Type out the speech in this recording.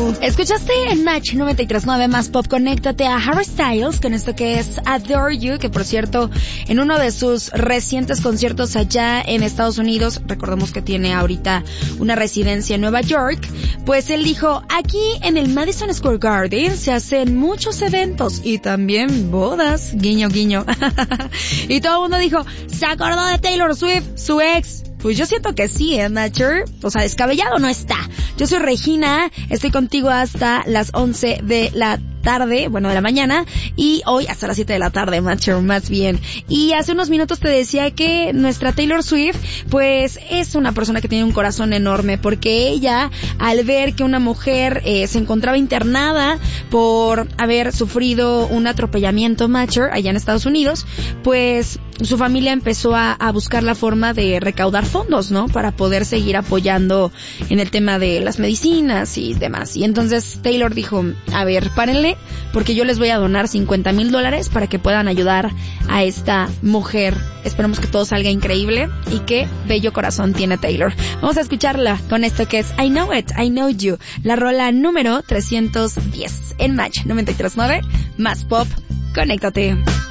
Escuchaste en Match 93.9 Más Pop. Conéctate a Harry Styles con esto que es Adore You, que por cierto, en uno de sus recientes conciertos allá en Estados Unidos, recordemos que tiene ahorita una residencia en Nueva York, pues él dijo, aquí en el Madison Square Garden se hacen muchos eventos y también bodas, guiño guiño. Y todo el mundo dijo, ¿se acordó de Taylor Swift, su ex? Pues yo siento que sí, Nature. O sea, descabellado no está. Yo soy Regina, estoy contigo hasta las 11 de la tarde, bueno, de la mañana, y hoy hasta las 7 de la tarde, Nature, más bien. Y hace unos minutos te decía que nuestra Taylor Swift, pues, es una persona que tiene un corazón enorme, porque ella, al ver que una mujer se encontraba internada por haber sufrido un atropellamiento, Nature, allá en Estados Unidos, pues su familia empezó a buscar la forma de recaudar fondos, ¿no? Para poder seguir apoyando en el tema de las medicinas y demás. Y entonces Taylor dijo, a ver, párenle, porque yo les voy a donar $50,000 para que puedan ayudar a esta mujer. Esperemos que todo salga increíble y qué bello corazón tiene Taylor. Vamos a escucharla con esto que es I Know It, I Know You, la rola número 310 en Match 93.9 Más Pop. Conéctate.